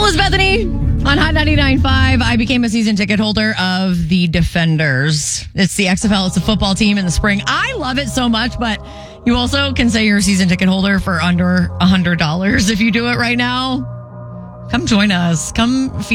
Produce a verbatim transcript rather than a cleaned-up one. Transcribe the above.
is Bethany on Hot ninety-nine point five. I became a season ticket holder of the Defenders. It's the X F L. It's a football team in the spring. I love it so much, but you also can say you're a season ticket holder for under one hundred dollars if you do it right now. Come join us. Come